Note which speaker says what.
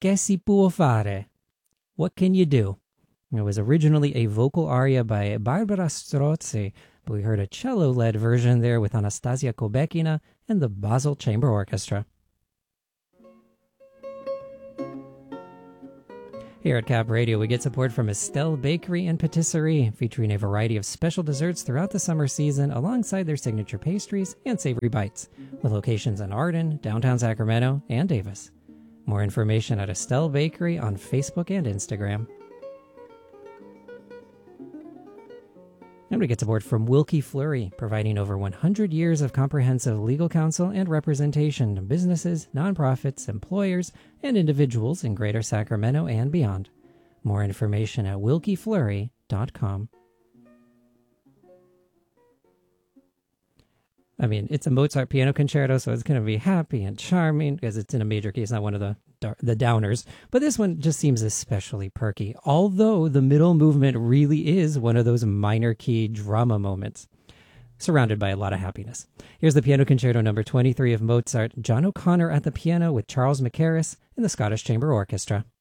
Speaker 1: Che si può fare? What can you do? It was originally a vocal aria by Barbara Strozzi, but we heard a cello-led version there with Anastasia Kobekina and the Basel Chamber Orchestra. Here at Cap Radio, we get support from Estelle Bakery and Patisserie, featuring a variety of special desserts throughout the summer season alongside their signature pastries and savory bites, with locations in Arden, downtown Sacramento, and Davis. More information at Estelle Bakery on Facebook and Instagram. And we get support from Wilkie Fleury, providing over 100 years of comprehensive legal counsel and representation to businesses, nonprofits, employers, and individuals in Greater Sacramento and beyond. More information at wilkiefleury.com. I mean, it's a Mozart piano concerto, so it's going to be happy and charming because it's in a major key. It's not one of the downers. But this one just seems especially perky, although the middle movement really is one of those minor key drama moments, surrounded by a lot of happiness. Here's the Piano Concerto number 23 of Mozart, John O'Connor at the piano with Charles Mackerras and the Scottish Chamber Orchestra.